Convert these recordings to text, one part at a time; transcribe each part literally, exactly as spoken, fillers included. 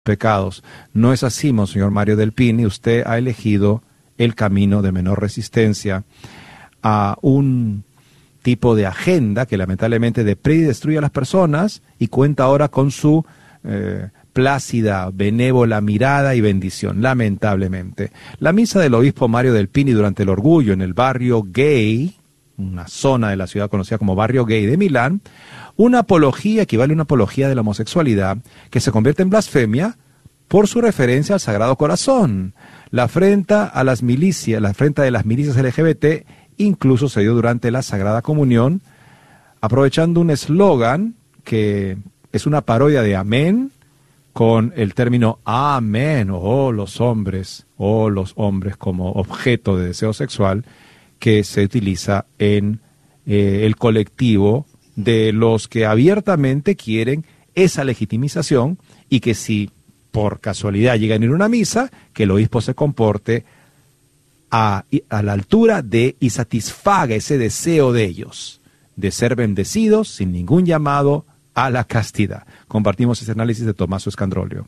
pecados. No es así, Monseñor Mario Del Pini. Usted ha elegido el camino de menor resistencia a un tipo de agenda que lamentablemente depreda y destruye a las personas y cuenta ahora con su eh, plácida, benévola mirada y bendición, lamentablemente. La misa del obispo Mario Del Pini durante el orgullo en el barrio gay, una zona de la ciudad conocida como barrio gay de Milán, una apología equivale a una apología de la homosexualidad que se convierte en blasfemia por su referencia al Sagrado Corazón. La afrenta a las milicias, la afrenta de las milicias L G B T incluso se dio durante la Sagrada Comunión, aprovechando un eslogan que es una parodia de amén, con el término amén, oh los hombres, oh los hombres como objeto de deseo sexual, que se utiliza en eh, el colectivo de los que abiertamente quieren esa legitimización y que si por casualidad llegan a ir a una misa, que el obispo se comporte a, a la altura de y satisfaga ese deseo de ellos, de ser bendecidos sin ningún llamado a la castidad. Compartimos ese análisis de Tommaso Scandrolio.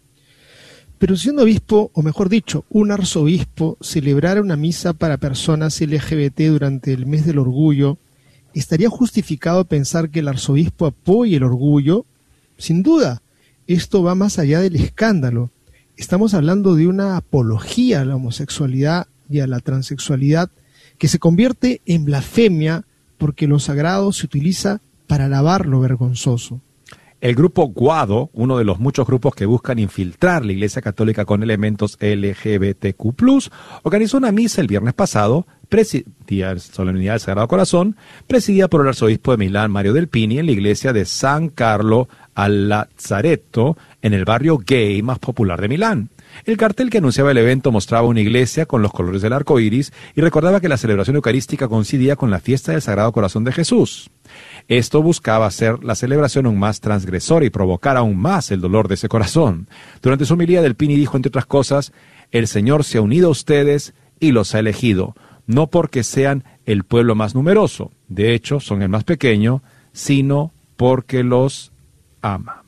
Pero si un obispo, o mejor dicho, un arzobispo, celebrara una misa para personas L G B T durante el mes del orgullo, ¿estaría justificado pensar que el arzobispo apoye el orgullo? Sin duda, esto va más allá del escándalo. Estamos hablando de una apología a la homosexualidad y a la transexualidad que se convierte en blasfemia porque lo sagrado se utiliza para alabar lo vergonzoso. El grupo Guado, uno de los muchos grupos que buscan infiltrar la Iglesia Católica con elementos L G B T Q plus, organizó una misa el viernes pasado, día de Solemnidad del Sagrado Corazón, presidida por el arzobispo de Milán, Mario Del Pini, en la iglesia de San Carlo al Lazzaretto, en el barrio gay más popular de Milán. El cartel que anunciaba el evento mostraba una iglesia con los colores del arco iris y recordaba que la celebración eucarística coincidía con la fiesta del Sagrado Corazón de Jesús. Esto buscaba hacer la celebración aún más transgresora y provocar aún más el dolor de ese corazón. Durante su homilía, Del Pini dijo, entre otras cosas, el Señor se ha unido a ustedes y los ha elegido, no porque sean el pueblo más numeroso, de hecho son el más pequeño, sino porque los ama.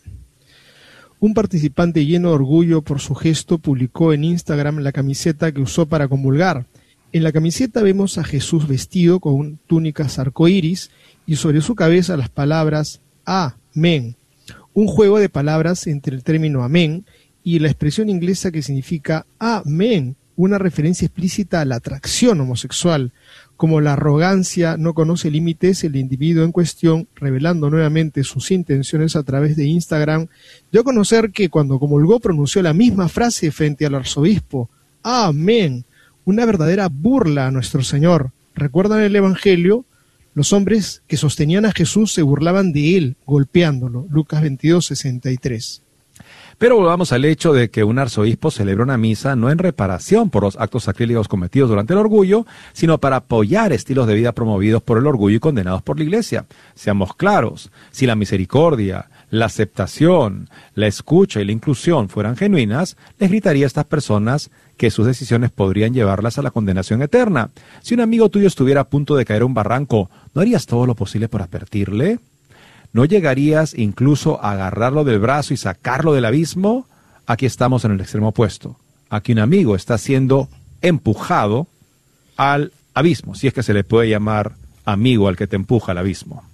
Un participante lleno de orgullo por su gesto publicó en Instagram la camiseta que usó para comulgar. En la camiseta vemos a Jesús vestido con túnicas arcoíris y sobre su cabeza las palabras Amén, un juego de palabras entre el término amén y la expresión inglesa que significa amén, una referencia explícita a la atracción homosexual. Como la arrogancia no conoce límites, el individuo en cuestión, revelando nuevamente sus intenciones a través de Instagram, dio a conocer que cuando comulgó pronunció la misma frase frente al arzobispo, amén, una verdadera burla a nuestro Señor. ¿Recuerdan el Evangelio? Los hombres que sostenían a Jesús se burlaban de él, golpeándolo. Lucas veintidós, sesenta y tres. Pero volvamos al hecho de que un arzobispo celebra una misa no en reparación por los actos sacrílegos cometidos durante el orgullo, sino para apoyar estilos de vida promovidos por el orgullo y condenados por la Iglesia. Seamos claros, si la misericordia, la aceptación, la escucha y la inclusión fueran genuinas, les gritaría a estas personas que sus decisiones podrían llevarlas a la condenación eterna. Si un amigo tuyo estuviera a punto de caer a un barranco, ¿no harías todo lo posible por advertirle? ¿No llegarías incluso a agarrarlo del brazo y sacarlo del abismo? Aquí estamos en el extremo opuesto. Aquí un amigo está siendo empujado al abismo, si es que se le puede llamar amigo al que te empuja al abismo.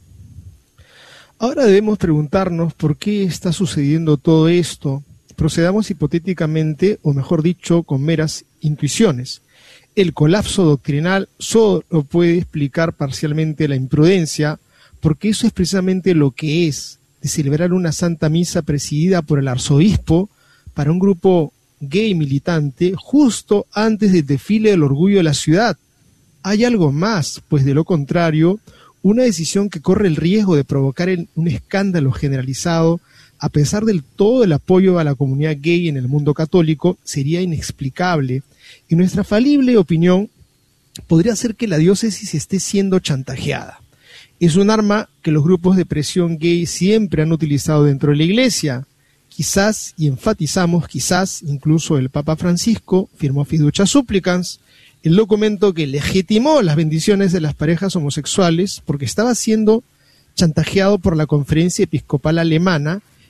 Ahora debemos preguntarnos por qué está sucediendo todo esto. Procedamos hipotéticamente, o mejor dicho, con meras intuiciones. El colapso doctrinal solo puede explicar parcialmente la imprudencia, porque eso es precisamente lo que es, de celebrar una santa misa presidida por el arzobispo para un grupo gay militante justo antes del desfile del orgullo de la ciudad. Hay algo más, pues de lo contrario, una decisión que corre el riesgo de provocar un escándalo generalizado, a pesar del todo el apoyo a la comunidad gay en el mundo católico, sería inexplicable. Y nuestra falible opinión podría ser que la diócesis esté siendo chantajeada. Es un arma que los grupos de presión gay siempre han utilizado dentro de la Iglesia. Quizás, y enfatizamos quizás, incluso el Papa Francisco firmó Fiducia Supplicans, el documento que legitimó las bendiciones de las parejas homosexuales porque estaba siendo chantajeado por la Conferencia Episcopal Alemana,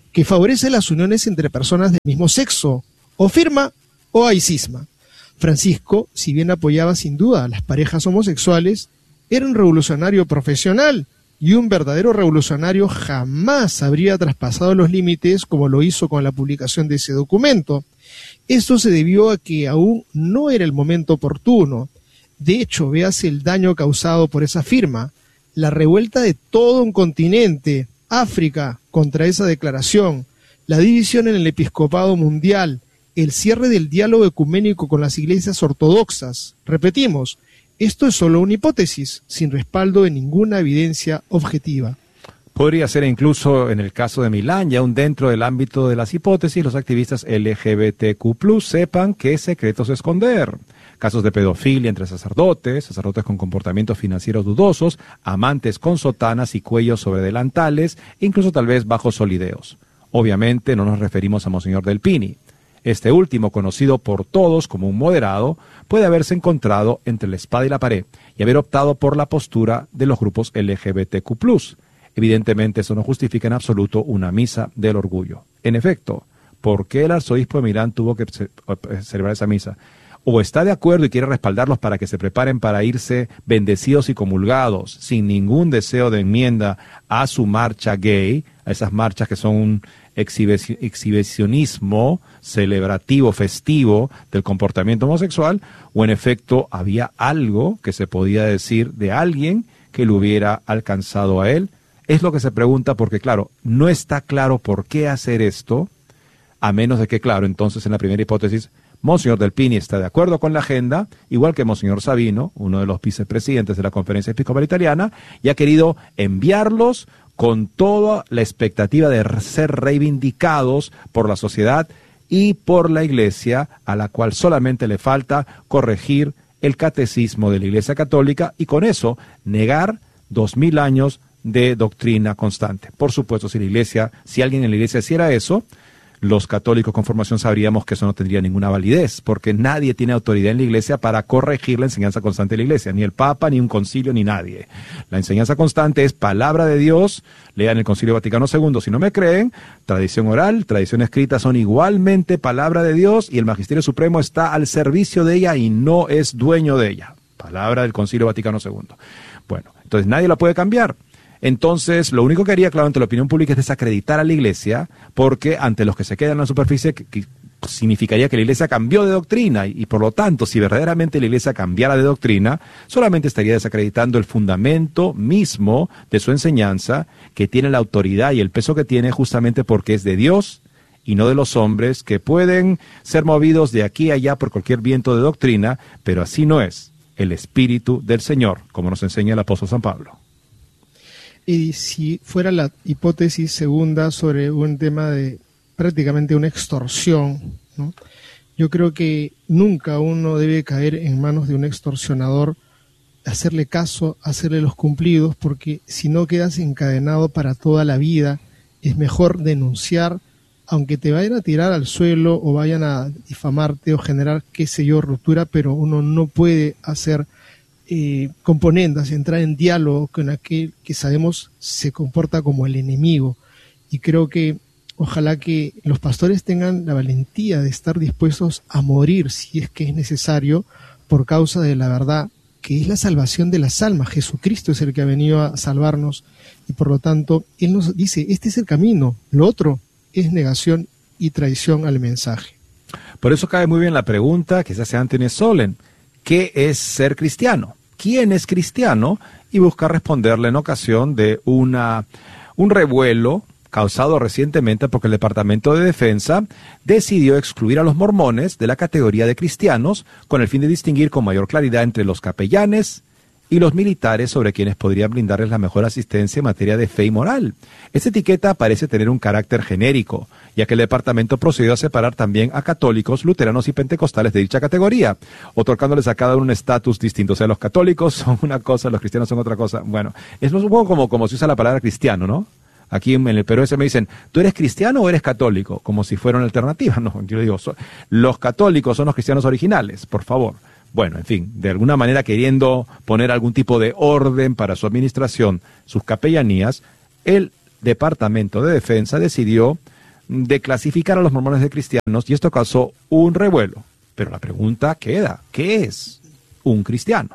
que favorece las uniones entre personas del mismo sexo, o firma o hay cisma. Francisco, si bien apoyaba sin duda a las parejas homosexuales, era un revolucionario profesional, y un verdadero revolucionario jamás habría traspasado los límites como lo hizo con la publicación de ese documento. Esto se debió a que aún no era el momento oportuno. De hecho, véase el daño causado por esa firma, la revuelta de todo un continente, África, contra esa declaración, la división en el episcopado mundial, el cierre del diálogo ecuménico con las iglesias ortodoxas. Repetimos, esto es solo una hipótesis, sin respaldo de ninguna evidencia objetiva. Podría ser incluso en el caso de Milán, y aún dentro del ámbito de las hipótesis, los activistas L G B T Q plus, sepan qué secretos esconder. Casos de pedofilia entre sacerdotes, sacerdotes con comportamientos financieros dudosos, amantes con sotanas y cuellos sobre delantales, incluso tal vez bajos solideos. Obviamente no nos referimos a Monseñor Del Pini. Este último, conocido por todos como un moderado, puede haberse encontrado entre la espada y la pared y haber optado por la postura de los grupos L G B T Q plus. Evidentemente, eso no justifica en absoluto una misa del orgullo. En efecto, ¿por qué el arzobispo de Milán tuvo que celebrar esa misa? O está de acuerdo y quiere respaldarlos para que se preparen para irse bendecidos y comulgados, sin ningún deseo de enmienda a su marcha gay, a esas marchas que son un exhibicionismo celebrativo, festivo del comportamiento homosexual, o en efecto había algo que se podía decir de alguien que lo hubiera alcanzado a él. Es lo que se pregunta porque, claro, no está claro por qué hacer esto, a menos de que, claro, entonces en la primera hipótesis, Monseñor Del Pini está de acuerdo con la agenda, igual que Monseñor Sabino, uno de los vicepresidentes de la Conferencia Episcopal Italiana, y ha querido enviarlos con toda la expectativa de ser reivindicados por la sociedad y por la Iglesia, a la cual solamente le falta corregir el catecismo de la Iglesia Católica y con eso negar dos mil años de doctrina constante. Por supuesto, si la Iglesia, si alguien en la Iglesia hiciera eso, los católicos con formación sabríamos que eso no tendría ninguna validez, porque nadie tiene autoridad en la Iglesia para corregir la enseñanza constante de la Iglesia, ni el Papa, ni un concilio, ni nadie. La enseñanza constante es palabra de Dios, lean el Concilio Vaticano segundo si no me creen, tradición oral, tradición escrita son igualmente palabra de Dios y el Magisterio Supremo está al servicio de ella y no es dueño de ella. Palabra del Concilio Vaticano segundo. Bueno, entonces nadie la puede cambiar. Entonces, lo único que haría, claro, ante la opinión pública es desacreditar a la Iglesia, porque ante los que se quedan en la superficie, que, que significaría que la Iglesia cambió de doctrina, y, y por lo tanto, si verdaderamente la Iglesia cambiara de doctrina, solamente estaría desacreditando el fundamento mismo de su enseñanza, que tiene la autoridad y el peso que tiene justamente porque es de Dios y no de los hombres, que pueden ser movidos de aquí a allá por cualquier viento de doctrina, pero así no es el Espíritu del Señor, como nos enseña el apóstol San Pablo. Y si fuera la hipótesis segunda sobre un tema de prácticamente una extorsión, ¿no? Yo creo que nunca uno debe caer en manos de un extorsionador, hacerle caso, hacerle los cumplidos, porque si no quedas encadenado para toda la vida, es mejor denunciar, aunque te vayan a tirar al suelo o vayan a difamarte o generar, qué sé yo, ruptura, pero uno no puede hacer Eh, componendas, entrar en diálogo con aquel que sabemos se comporta como el enemigo. Y creo que ojalá que los pastores tengan la valentía de estar dispuestos a morir si es que es necesario por causa de la verdad, que es la salvación de las almas. Jesucristo es el que ha venido a salvarnos y por lo tanto Él nos dice, este es el camino, lo otro es negación y traición al mensaje. Por eso cae muy bien la pregunta que se hace Anthony Sollen, ¿qué es ser cristiano? ¿Quién es cristiano? Y busca responderle en ocasión de una, un revuelo causado recientemente porque el Departamento de Defensa decidió excluir a los mormones de la categoría de cristianos con el fin de distinguir con mayor claridad entre los capellanes y los militares sobre quienes podrían brindarles la mejor asistencia en materia de fe y moral. Esta etiqueta parece tener un carácter genérico, ya que el departamento procedió a separar también a católicos, luteranos y pentecostales de dicha categoría, otorgándoles a cada uno un estatus distinto. O sea, los católicos son una cosa, los cristianos son otra cosa. Bueno, es un poco como, como se usa la palabra cristiano, ¿no? Aquí en el Perú se me dicen, ¿tú eres cristiano o eres católico? Como si fuera una alternativa. No, yo digo, so, los católicos son los cristianos originales, por favor. Bueno, en fin, de alguna manera queriendo poner algún tipo de orden para su administración, sus capellanías, el Departamento de Defensa decidió de clasificar a los mormones de cristianos y esto causó un revuelo. Pero la pregunta queda, ¿qué es un cristiano?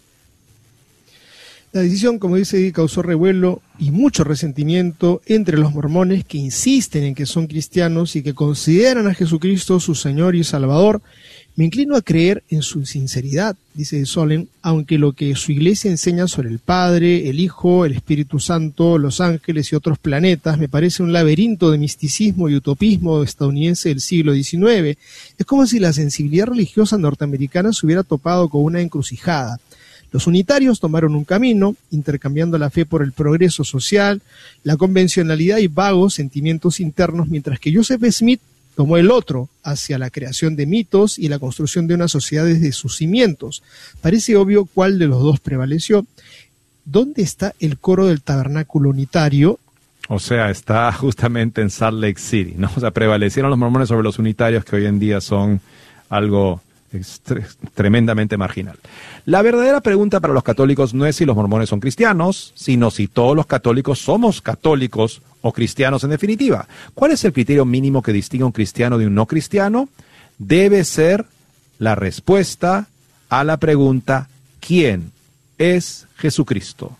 La decisión, como dice, causó revuelo y mucho resentimiento entre los mormones que insisten en que son cristianos y que consideran a Jesucristo su Señor y Salvador. Me inclino a creer en su sinceridad, dice Solem, aunque lo que su iglesia enseña sobre el Padre, el Hijo, el Espíritu Santo, los ángeles y otros planetas me parece un laberinto de misticismo y utopismo estadounidense del siglo diecinueve. Es como si la sensibilidad religiosa norteamericana se hubiera topado con una encrucijada. Los unitarios tomaron un camino, intercambiando la fe por el progreso social, la convencionalidad y vagos sentimientos internos, mientras que Joseph Smith tomó el otro, hacia la creación de mitos y la construcción de una sociedad desde sus cimientos. Parece obvio cuál de los dos prevaleció. ¿Dónde está el coro del tabernáculo unitario? O sea, está justamente en Salt Lake City, ¿no? O sea, prevalecieron los mormones sobre los unitarios, que hoy en día son algo tremendamente marginal. La verdadera pregunta para los católicos no es si los mormones son cristianos, sino si todos los católicos somos católicos o cristianos en definitiva. ¿Cuál es el criterio mínimo que distingue a un cristiano de un no cristiano? Debe ser la respuesta a la pregunta ¿quién es Jesucristo?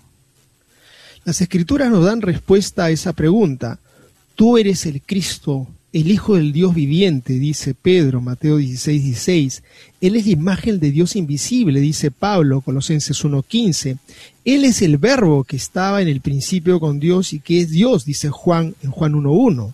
Las Escrituras nos dan respuesta a esa pregunta. Tú eres el Cristo, el Hijo del Dios viviente, dice Pedro, Mateo dieciséis, dieciséis. Él es la imagen de Dios invisible, dice Pablo, Colosenses uno, quince. Él es el Verbo que estaba en el principio con Dios y que es Dios, dice Juan en Juan uno, uno.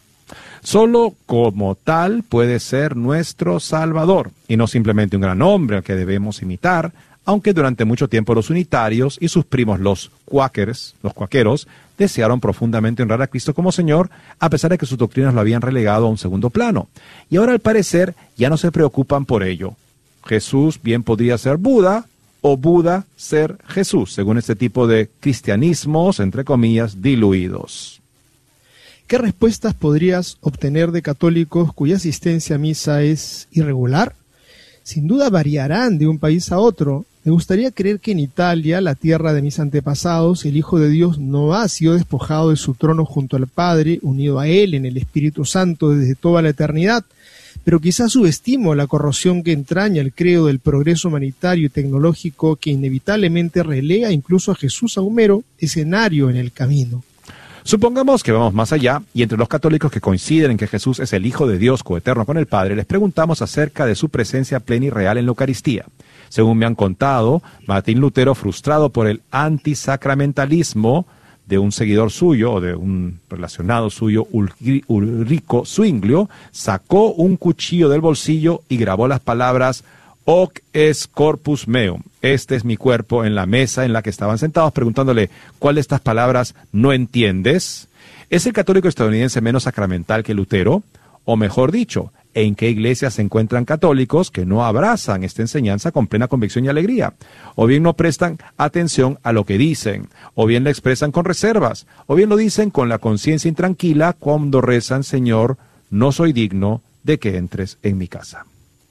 Solo como tal puede ser nuestro Salvador, y no simplemente un gran hombre al que debemos imitar, aunque durante mucho tiempo los unitarios y sus primos los cuáqueros, los cuáqueros, desearon profundamente honrar a Cristo como Señor, a pesar de que sus doctrinas lo habían relegado a un segundo plano. Y ahora al parecer ya no se preocupan por ello. Jesús bien podría ser Buda, o Buda ser Jesús, según este tipo de cristianismos, entre comillas, diluidos. ¿Qué respuestas podrías obtener de católicos cuya asistencia a misa es irregular? Sin duda variarán de un país a otro. Me gustaría creer que en Italia, la tierra de mis antepasados, el Hijo de Dios no ha sido despojado de su trono junto al Padre, unido a Él en el Espíritu Santo desde toda la eternidad, pero quizás subestimo la corrosión que entraña el credo del progreso humanitario y tecnológico que inevitablemente relega incluso a Jesús a un mero escenario en el camino. Supongamos que vamos más allá y entre los católicos que coinciden en que Jesús es el Hijo de Dios coeterno con el Padre, les preguntamos acerca de su presencia plena y real en la Eucaristía. Según me han contado, Martín Lutero, frustrado por el antisacramentalismo de un seguidor suyo o de un relacionado suyo, Ulrico Zwinglio, sacó un cuchillo del bolsillo y grabó las palabras «Hoc es corpus meum», este es mi cuerpo, en la mesa en la que estaban sentados, preguntándole ¿cuál de estas palabras no entiendes? ¿Es el católico estadounidense menos sacramental que Lutero? O mejor dicho, ¿en qué iglesias se encuentran católicos que no abrazan esta enseñanza con plena convicción y alegría? O bien no prestan atención a lo que dicen, o bien la expresan con reservas, o bien lo dicen con la conciencia intranquila cuando rezan «Señor, no soy digno de que entres en mi casa».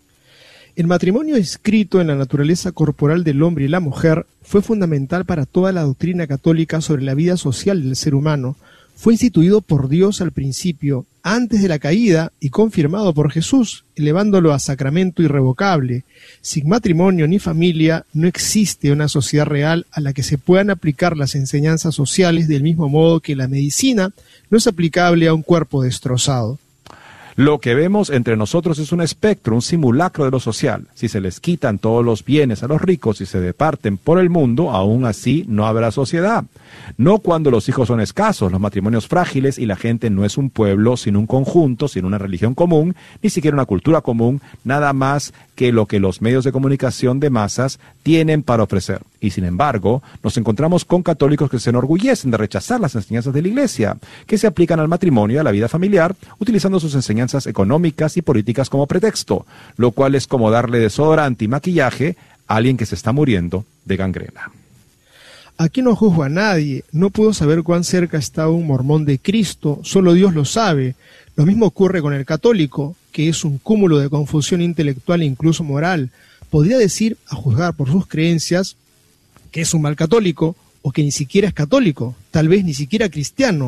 El matrimonio escrito en la naturaleza corporal del hombre y la mujer fue fundamental para toda la doctrina católica sobre la vida social del ser humano. Fue instituido por Dios al principio, antes de la caída, y confirmado por Jesús, elevándolo a sacramento irrevocable. Sin matrimonio ni familia, no existe una sociedad real a la que se puedan aplicar las enseñanzas sociales del mismo modo que la medicina no es aplicable a un cuerpo destrozado. Lo que vemos entre nosotros es un espectro, un simulacro de lo social. Si se les quitan todos los bienes a los ricos y se departen por el mundo, aún así no habrá sociedad. No cuando los hijos son escasos, los matrimonios frágiles y la gente no es un pueblo, sino un conjunto, sin una religión común, ni siquiera una cultura común, nada más que lo que los medios de comunicación de masas tienen para ofrecer. Y sin embargo, nos encontramos con católicos que se enorgullecen de rechazar las enseñanzas de la Iglesia, que se aplican al matrimonio y a la vida familiar, utilizando sus enseñanzas económicas y políticas como pretexto, lo cual es como darle desodorante y maquillaje a alguien que se está muriendo de gangrena. Aquí no juzgo a nadie, no puedo saber cuán cerca está un mormón de Cristo, solo Dios lo sabe. Lo mismo ocurre con el católico, que es un cúmulo de confusión intelectual e incluso moral. Podría decir, a juzgar por sus creencias, que es un mal católico, o que ni siquiera es católico, tal vez ni siquiera cristiano,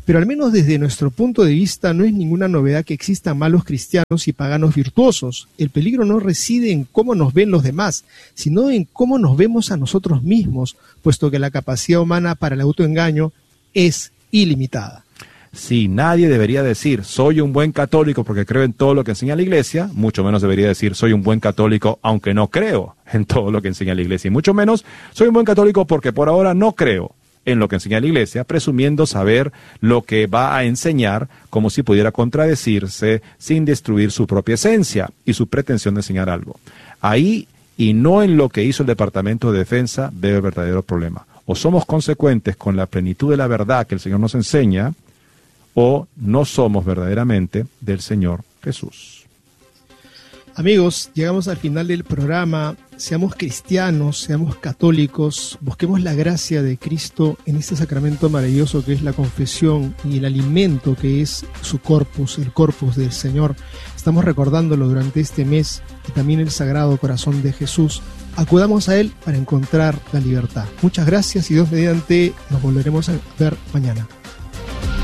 Pero al menos desde nuestro punto de vista no es ninguna novedad que existan malos cristianos y paganos virtuosos. El peligro no reside en cómo nos ven los demás, sino en cómo nos vemos a nosotros mismos, puesto que la capacidad humana para el autoengaño es ilimitada. Si nadie debería decir soy un buen católico porque creo en todo lo que enseña la Iglesia, mucho menos debería decir soy un buen católico aunque no creo en todo lo que enseña la Iglesia, y mucho menos soy un buen católico porque por ahora no creo en lo que enseña la Iglesia, presumiendo saber lo que va a enseñar, como si pudiera contradecirse sin destruir su propia esencia y su pretensión de enseñar algo. Ahí, y no en lo que hizo el Departamento de Defensa, debe el verdadero problema. O somos consecuentes con la plenitud de la verdad que el Señor nos enseña, o no somos verdaderamente del Señor Jesús. Amigos, llegamos al final del programa. Seamos cristianos, seamos católicos, busquemos la gracia de Cristo en este sacramento maravilloso que es la confesión y el alimento que es su corpus, el corpus del Señor. Estamos recordándolo durante este mes, y también el Sagrado Corazón de Jesús. Acudamos a Él para encontrar la libertad. Muchas gracias y Dios mediante nos volveremos a ver mañana.